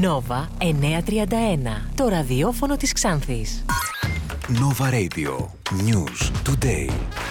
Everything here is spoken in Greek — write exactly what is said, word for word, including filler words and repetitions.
Nova εννιακόσια τριάντα ένα. Το ραδιόφωνο της Ξάνθης. Nova Radio. News Today.